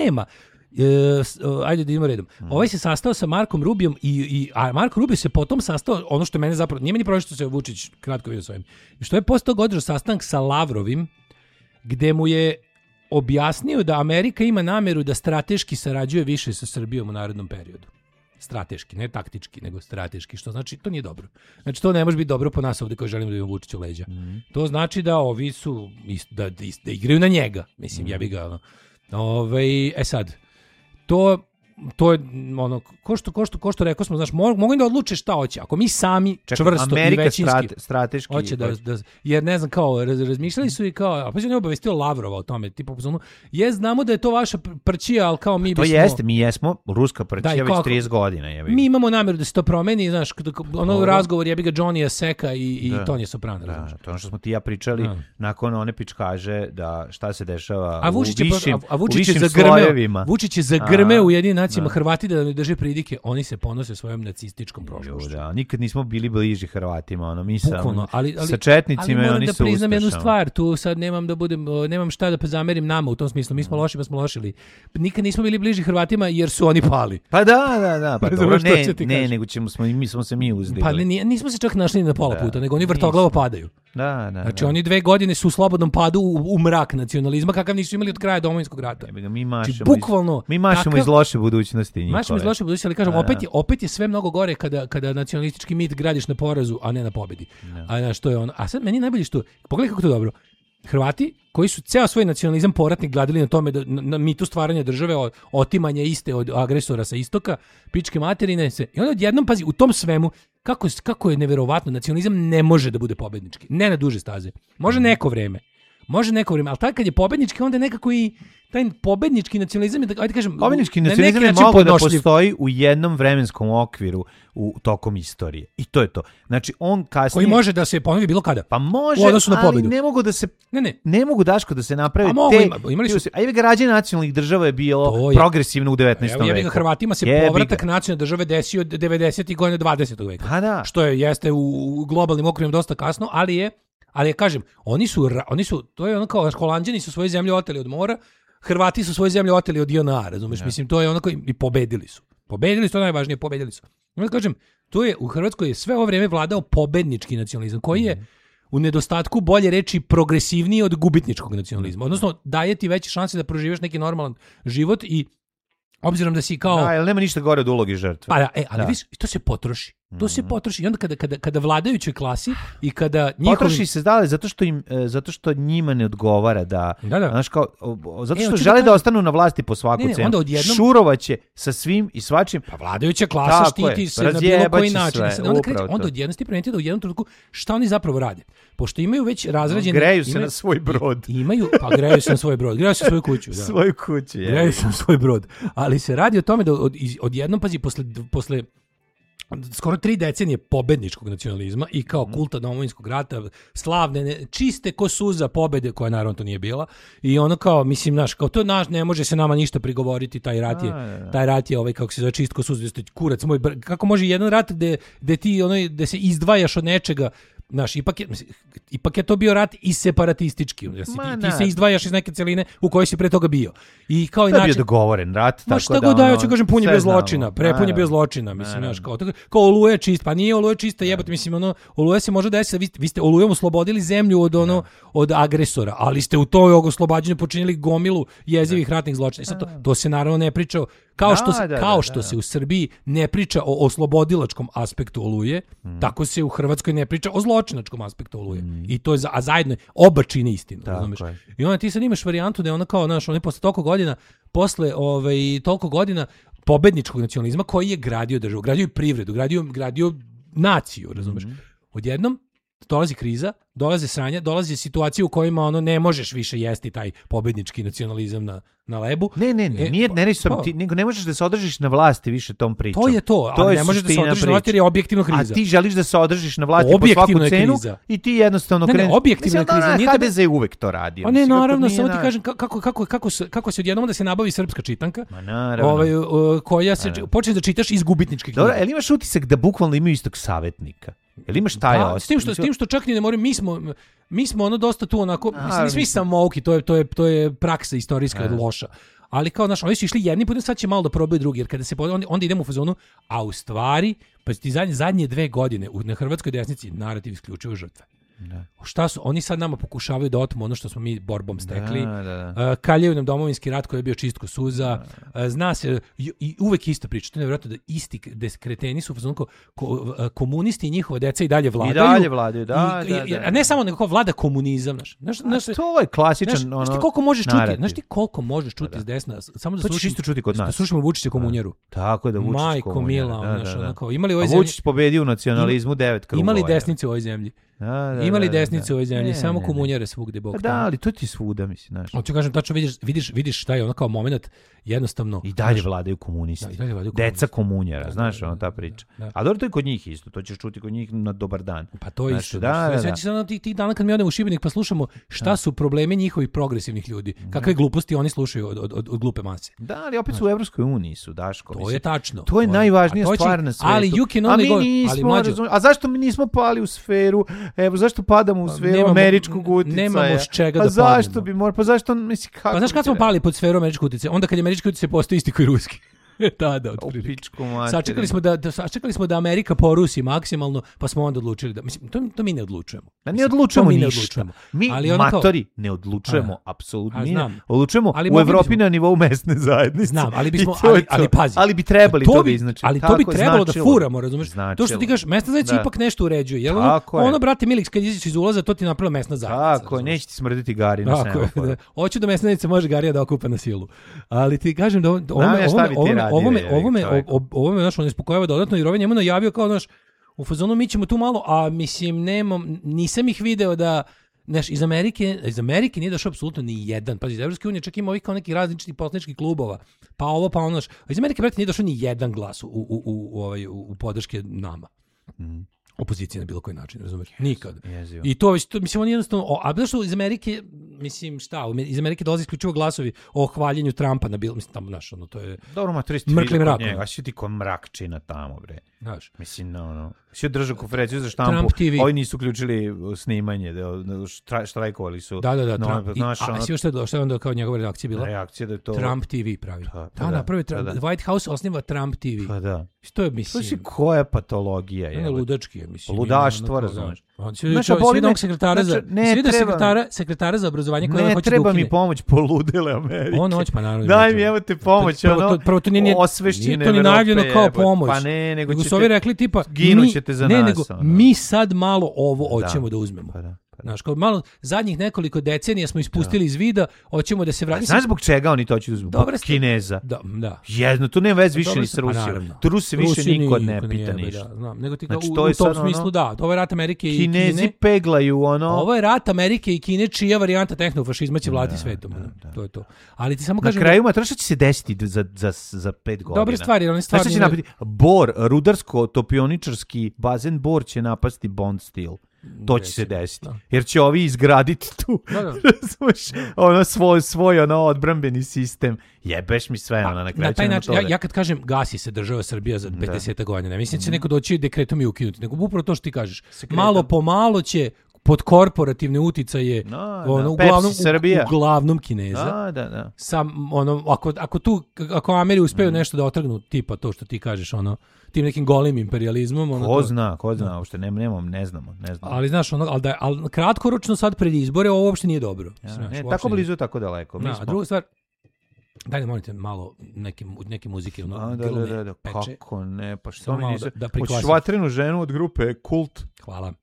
nema. Ajde da idemo redom. Ovaj se sastao sa Markom Rubijom a Marko Rubio se potom sastao, ono što mene zapravo, nije meni prošlo što se Vučić kratko vidio s ovim, što je postao održao sastanak sa Lavrovim, gde mu je objasnio da Amerika ima nameru da strateški sarađuje više sa Srbijom u narednom periodu. Strateški, ne taktički, nego strateški, što znači to nije dobro. Znači to ne može biti dobro po nas ovdje koji želimo da imamo Vučiću leđa. To znači da ovi su, da igraju na njega. Mislim, jebi ga. Sad, to je ono, ko što rekao smo, znaš, mogu da odluče šta hoće. Ako mi sami čvrsto Amerika i većinski strateški hoće da, jer ne znam, kao razmišljali su i kao, a pa se ne obavestio Lavrova o tome, tipa znamo da je to vaša prćija, ali kao mi to bismo... jeste, mi jesmo ruska prćija već 30 godina. Mi imamo nameru da se to promeni, znaš, razgovor jebi ga Johnnyja Seka i Tonija Soprana. Da, to ono što smo ti ja pričali, nakon one pičkaže da šta se dešava u višim slojevima. Vučić je zagrmeo u Jedinim nacijama Hrvati da ne drže pridike, oni se ponose svojom nacističkom prošlošću. Da, nikad nismo bili bliži Hrvatima, mi sa četnicima i oni su ustašama. Ali moram da priznam jednu stvar, tu sad nemam šta da zamerim nama u tom smislu, mi smo loši pa smo lošili. Nikad nismo bili bliži Hrvatima jer su oni pali. Pa da, pa dobro, nego mi smo se uzdigli. Pa nismo se čak našli na pola puta, nego oni vrtoglavo padaju. Da. Znači oni 2 godine su u slobodnom padu u mrak nacionalizma kakav nisu imali od kraja Domovinskog rata. Mi mašemo iz loše budućnosti. Mašemo iz loše budućnosti, ali kažem, opet je sve mnogo gore kada nacionalistički mit gradiš na porazu, a ne na pobedi. A što je ono? A sad meni najbolje što, pogledaj kako to dobro. Hrvati koji su ceo svoj nacionalizam poratnik gradili na tome na mitu stvaranja države, otimanja iste od agresora sa istoka, pičke materine se. I onda odjednom, pazi, u tom svemu kako je neverovatno, nacionalizam ne može da bude pobednički, ne na duže staze. Može neko vreme, ali tad kad je pobednički, onda nekako i taj pobednički nacionalizam je, ajde kažem, pobednički nacionalizam je mogao da postoji u jednom vremenskom okviru tokom istorije. I to je to. Znači, on kasnije... Koji može da se ponovi bilo kada. Pa može, ali ne mogu da se... Ne mogu, Daško, da se napravi imali su... A jebi ga, rađenje nacionalnih država je bilo progresivno u 19. veku. Jebi ga, Hrvatima se povratak nacionalne države desio 90. godina 20. veka. Pa da. Što jeste u globalnim okvirima dosta kasno, ali je, kažem, oni su, to je ono kao, Holanđani su svoje zemlje oteli od mora, Hrvati su svoje zemlje oteli od JNA, razumeš? Mislim, to je onako i pobedili su. Pobedili su, to najvažnije, pobedili su. Ja kažem, to je, u Hrvatskoj je sve ovo vrijeme vladao pobednički nacionalizam, koji je u nedostatku bolje reći progresivniji od gubitničkog nacionalizma. Odnosno, daje ti veće šanse da proživiš neki normalan život i obzirom da si kao... Da, jer nema ništa gore od ulogi žrtve. Pa da, ali viš, to se potroši. To se potroši. I onda kada vladajućoj klasi i kada njihovim... Potroši se zato što njima ne odgovara da. Znaš, kao, zato što žele da ostanu na vlasti po svaku cenu. Šurovaće sa svim i svačim. Pa vladajuća klasa štiti se na bilo koji način. Onda odjednom ti primetite da u jednom trenutku šta oni zapravo rade. Pošto imaju već razrađene... Greju se na svoj brod. Greju se na svoj brod. Greju se na svoju kuću. Svoju kuću, je. Greju se na svoj brod. Ali se radi o tome da odjednom, pazi, posle skoro 3 decenije pobedničkog nacionalizma i kao kulta Domovinskog rata, slavne, čiste ko suza pobede, koja naravno to nije bila, i ono kao, mislim, naš, kao to naš, ne može se nama ništa prigovoriti, taj rat je ovaj, kako se zove, čist ko suza, kurac moj, kako može jedan rat gde ti, gde se izdvajaš od nečega, znaš, ipak je to bio rat i separatistički. Ti se izdvajaš iz neke celine u kojoj si pre toga bio. I kao to je bio dogovoren rat. Ma šta god daje, hoću kažem, pun je bio zločina. Prepun je bio zločina, mislim, znaš, kao Oluja čista. Pa nije Oluja čista, jebote, mislim, Oluja se može desiti, vi ste Olujom oslobodili zemlju od agresora, ali ste u toj oslobađanju počinili gomilu jezivih ratnih zločina. Sad to se naravno ne priča kao što se u Srbiji ne priča o oslobodilačkom aspektu Oluje, tako se u Hrvatskoj ne priča o zločinačkom aspektu Oluje. I to je zajedno oba čine istinu, razumeš? I onda ti sad imaš varijantu da je ona kao, znaš, oni posle toliko godina pobedničkog nacionalizma koji je gradio državu, gradio privredu, gradio naciju, razumeš? Odjednom dolazi kriza, dolaze sranja, dolazi situacija u kojima ne možeš više jesti taj pobednički nacionalizam na lebu. Nego ne možeš da se održiš na vlasti više tom pričom. To je to, ali ne možeš da se održiš na vlasti jer je objektivno kriza. A ti želiš da se održiš na vlasti po svaku cenu i ti jednostavno kreneš. Objektivna kriza. HDZ je uvek to radio. A ne, naravno, samo ti kažem kako se odjednom da se nabavi srpska čitanka, koja se počne da čitaš iz gubitničke knjige. Dobro, ali imaš utisak da bukvalno imaju istog savjetnika? Jel imaš taj osjećaj? S tim što čak ni ne moram, mi smo dosta tu onako, mislim, nismo samouki, to je praksa istorijska loša, ali kao naš, oni su išli jedni put, sad će malo da probaju drugi, jer kada se onda idemo u fazonu, a u stvari, pa ti zadnje 2 godine na hrvatskoj desnici narativ isključivo žrtve. Da. Šta su oni sad nama pokušavaju da otmu ono što smo mi borbom stekli, kaljaju nam domovinski rat koji je bio čistko suza, zna se i uvek isto priča, to je nevjerojatno da isti kreteni su komunisti i njihova deca i dalje vladaju. A ne samo nego vlada komunizam, to je klasičan znaš ti koliko možeš čuti, znaš ti koliko možeš čuti s desna, samo da slušaš isto čuti kod nas. Da slušamo Vučića komunjeru. Tako je da Vučić majko mila, imali ovoj zemlji Vučić pobedio u nacionalizmu 9 krugova. Imali desnice u ovoj zemlji. Imali desnice u ovoj zemlji, samo komunjare svugde Bog tamo. Da, ali to ti svuda, mislim, znaš. Hoću kažem, tačno vidiš šta je ono kao moment, jednostavno. I dalje vladaju komunisti. Deca komunjara, znaš, ono ta priča. A dobro, to je kod njih isto, to ćeš čuti kod njih na dobar dan. Pa to je isto. Sveći se na tih dana kad mi odemo u Šibenik pa slušamo šta su problemi njihovih progresivnih ljudi. Kakve gluposti oni slušaju od glupe mase. Da, ali opet su u Evropskoj uniji su, Daško. To je tačno. To je najvažnija stvar na svetu. Ali you can only go. A zašto mi nismo pali u sferu? Evo, zašto padamo u sferu američkog uticaja? Nemamo s čega da pademo. Zašto bi pa zašto, mislim, kako? Pa znaš kad smo pali pod sferu američkog uticaja? Onda kad je američki uticaj postao isti koji ruski. Da, sačekali smo da Amerika porusi maksimalno, pa smo onda odlučili da, mislim, to mi ne odlučujemo. Ne odlučujemo ništa. Mi matori ne odlučujemo, apsolutno. Odlučujemo u Evropi na nivou mesne zajednice. Znam, ali pazi. Ali bi trebali to da iznačimo. Ali to bi trebalo da furamo, razumeš? To što ti kažeš, mesna zajednica ipak nešto uređuje. Jel ono, brate Milix, kad izađeš iz ulaza, to ti napravila mesna zajednica. Tako je, neće ti smrditi gari na semaforu. Hoću da mesna zajednica može garija da okupa na silu. Ali ti kažem da ovo me našo nespokojava dodatno, jer ovaj njemu najavio kao naš u fazonu mi ćemo tu malo, a mislim nisam ih video da iz Amerike nije došao apsolutno ni jedan, pa iz Evropske unije čak ima ovih kao nekih različitih poslaničkih klubova, pa ovo pa ono, iz Amerike brate nije došao ni jedan glas u podrške nama. Opozicije na bilo koji način, razumiješ? Nikad. I to već, mislim, on jednostavno, a zašto iz Amerike, mislim, iz Amerike dolazi isključivo glasovi o hvaljenju Trumpa na bilo, mislim, tamo, znaš, ono, to je mrklim rakom. A svi ti ko mrakčina tamo, bre. Znaš. Mislim, svi držaju konferenciju za štampu, ovi nisu uključili snimanje, štrajkovali su. Da, Trump. A svi što je onda kao njegova reakcija bila? Reakcija da je to... Trump TV pravi. Napravi White House osniva Trump TV. Pa da. Što je, mislim... To je koja patologija je? Ludački je, mislim. Ludaštvo, razumiješ. Sekretara za obrazovanje koja ne hoće treba da ukine. Mi pomoć poludele Amerike. On hoće, pa naravno. Daj mi, evo te pomoć, prvo to nije osvešćene Evrope. To nije najavljeno kao pomoć. Pa ne, nego su ovi rekli tipa, ginućete za nas. Ne, nego mi sad malo ovo hoćemo da uzmemo. Znaš, kao malo zadnjih nekoliko decenija smo ispustili iz vida, hoćemo da se vratimo. Znaš zbog čega oni to hoće da uzmu? Kineza. Da. Jedno, tu nema veze više ni sa Rusijom. Tu Rusi više niko ne pita ništa. Znam, nego ti znači, u tom smislu da. Ovo je rat Amerike i Kine. Kinezi peglaju ono. Ovo je rat Amerike i Kine, čija varijanta tehnofašizma će vladati svetom. To je to. Ali ti samo kažem. Na kraju šta će se desiti za 5 godina? Dobre stvari, oni stvarno. Šta će napasti? Bor, rudarsko-topioničarski bazen Bor će napasti Bond Steel. To će se desiti. Jer će ovi izgraditi tu svoj odbrambeni sistem. Jebeš mi sve na kraju. Na taj način, ja kad kažem gasi se država Srbija za 50 godina, mislim da će neko doći dekretom i ukinuti. Nego upravo to što ti kažeš. Malo po malo će pod korporativne uticaje uglavnom Kineza. Ako Ameri uspeju nešto da otrgnu, tipa to što ti kažeš, tim nekim golim imperializmom. Ko zna, uopšte ne znamo. Ali znaš, ali kratkoročno sad pred izbore ovo uopšte nije dobro. Tako blizu, tako daleko. A druga stvar, daj da molite malo neke muzike. Da. Kako ne, pa što mi nisi? Hoćeš Vatrenu ženu od grupe Kult? Hvala.